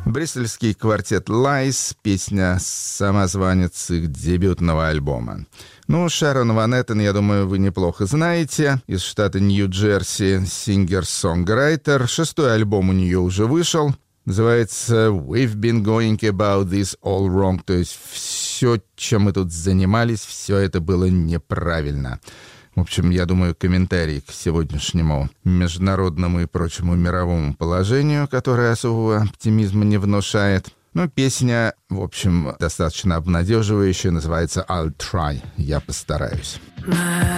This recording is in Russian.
Брistolский квартет Lies, песня «Самозванец» их дебютного альбома. Ну, Шэрон Ван Эттен, я думаю, вы неплохо знаете. Из штата Нью-Джерси, сингер-сонграйтер. 6-й альбом у нее уже вышел. Называется «We've been going about this all wrong». То есть все, чем мы тут занимались, все это было неправильно. В общем, я думаю, комментарий к сегодняшнему международному и прочему мировому положению, которое особого оптимизма не внушает. Но песня, в общем, достаточно обнадеживающая, называется «I'll try», «Я постараюсь».